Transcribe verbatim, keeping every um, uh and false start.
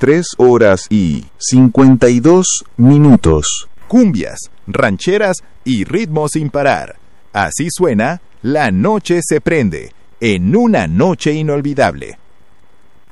tres horas y cincuenta y dos minutos. Cumbias, rancheras y ritmos sin parar. Así suena La Noche se prende, en una noche inolvidable.